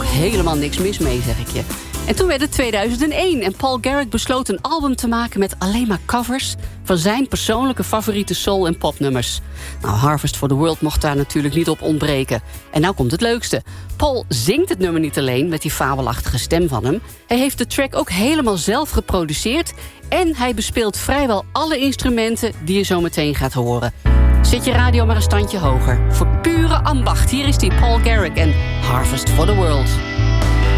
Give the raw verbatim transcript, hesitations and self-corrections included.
helemaal niks mis mee, zeg ik je. En toen werd het tweeduizend één en Paul Garrick besloot een album te maken met alleen maar covers van zijn persoonlijke favoriete soul- en popnummers. Nou, Harvest for the World mocht daar natuurlijk niet op ontbreken. En nou komt het leukste. Paul zingt het nummer niet alleen met die fabelachtige stem van hem. Hij heeft de track ook helemaal zelf geproduceerd en hij bespeelt vrijwel alle instrumenten die je zo meteen gaat horen. Zet je radio maar een standje hoger. Voor pure ambacht, hier is die Paul Garrick en Harvest for the World.